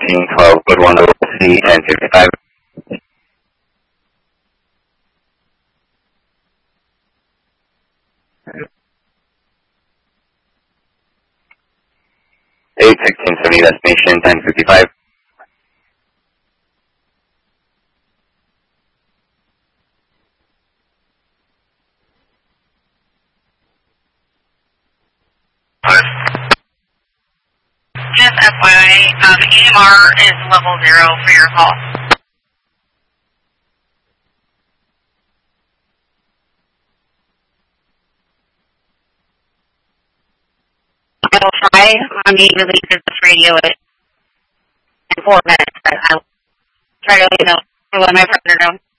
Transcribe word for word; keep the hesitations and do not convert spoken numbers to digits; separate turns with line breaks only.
heading twelve, good one, C ten fifty-five. eight sixteen seventy, destination ten fifty-five.
Just F Y I, um, E M R is level zero for your call. I will try. I mean, releases this radio in four minutes. I, I'll try to let you know. Let my partner know.